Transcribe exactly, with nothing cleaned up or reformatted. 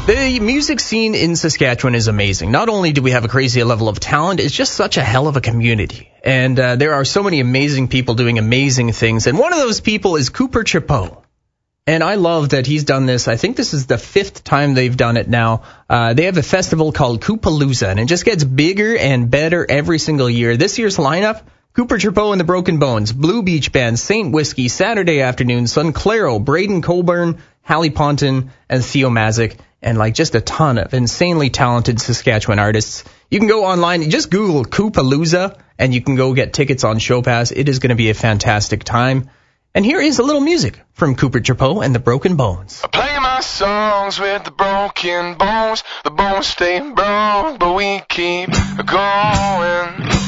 The music scene in Saskatchewan is amazing. Not only do we have a crazy level of talent, it's just such a hell of a community. And uh, there are so many amazing people doing amazing things. And one of those people is Cooper Chapeau. And I love that he's done this. I think this is the fifth time they've done it now. Uh, they have a festival called Coopalooza, and it just gets bigger and better every single year. This year's lineup, Cooper Chapeau and the Broken Bones, Blue Beach Band, Saint Whiskey, Saturday Afternoon, Sunclaro, Braden Coburn, Hallie Ponton, and Theo Mazik, and like just a ton of insanely talented Saskatchewan artists. You can go online, just Google Coopalooza, and you can go get tickets on Show Pass. It is going to be a fantastic time. And here is a little music from Cooper Chapeau and the Broken Bones. I play my songs with the broken bones. The bones stay broke, but we keep going.